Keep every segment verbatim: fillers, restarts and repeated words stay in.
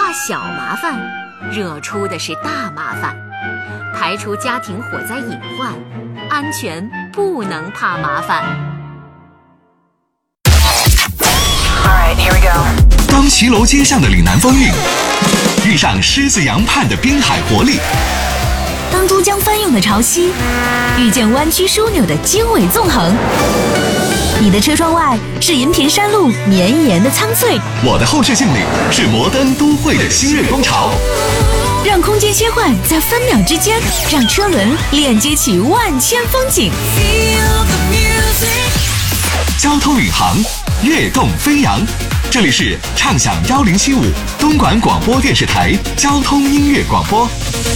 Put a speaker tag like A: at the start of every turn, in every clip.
A: 怕小麻烦，惹出的是大麻烦。排除家庭火灾隐患，安全不能怕麻烦。
B: Alright, here we go.
C: 当骑楼街上的岭南风韵遇上狮子洋畔的滨海活力，
D: 当都江翻涌的潮汐遇见弯曲枢纽的经纬纵横，你的车窗外是银屏山路绵延的苍翠，
C: 我的后视镜里是摩登都会的新锐风潮。
D: 让空间切换在分秒之间，让车轮链接起万千风景。
C: 交通宇航，跃动飞扬。这里是畅享一零七五东莞广播电视台交通音乐广播。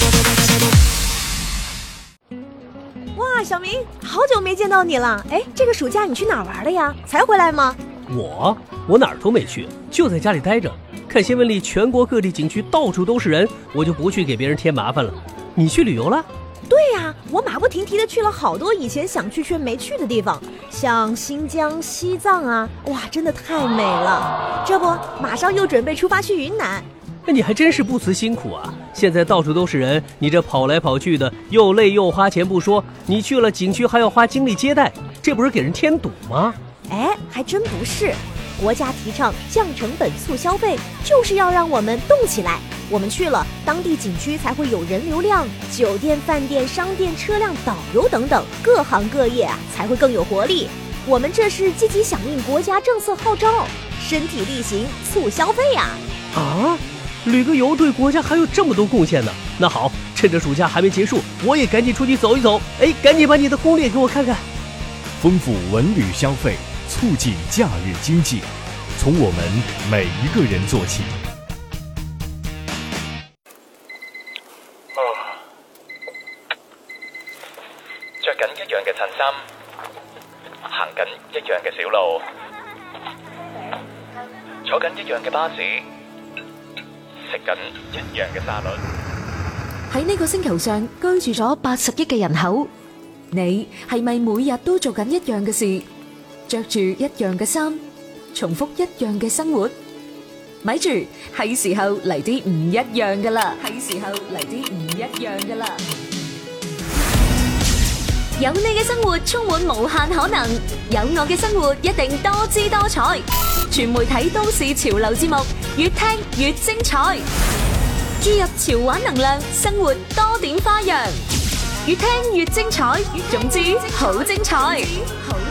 E: 哇，小明，好久没见到你了。哎，这个暑假你去哪儿玩了呀？才回来吗？
F: 我我哪儿都没去，就在家里待着。看新闻里全国各地景区到处都是人，我就不去给别人添麻烦了。你去旅游了？
E: 对呀，我马不停蹄的去了好多以前想去却没去的地方，像新疆、西藏啊，哇，真的太美了。这不，马上又准备出发去云南。
F: 那你还真是不辞辛苦啊！现在到处都是人，你这跑来跑去的，又累又花钱不说，你去了景区还要花精力接待，这不是给人添堵吗？
E: 哎，还真不是。国家提倡降成本促消费，就是要让我们动起来。我们去了当地景区才会有人流量，酒店、饭店、商店、车辆、导游等等各行各业啊才会更有活力。我们这是积极响应国家政策号召，身体力行促消费呀！
F: 啊，旅个游对国家还有这么多贡献呢。那好，趁着暑假还没结束，我也赶紧出去走一走。哎，赶紧把你的攻略给我看看。
G: 丰富文旅消费，促进假日经济，从我们每一个人做起。
H: 着緊一樣嘅襯衫，行緊一樣嘅小路，坐緊一樣嘅巴士，食緊一樣嘅沙律。
I: 喺呢個星球上居住咗八十億嘅人口，你係咪每日都做緊一樣嘅事，着住一樣嘅衫，重複一樣嘅生活？咪住，係時候嚟啲唔一樣噶啦！係時候嚟啲唔一樣噶啦！
A: 有你嘅生活充滿無限可能，有我嘅生活一定多姿多彩。全媒體都市潮流節目，越聽越精彩。注入潮玩能量，生活多點花樣，越聽越精彩。總之好精彩。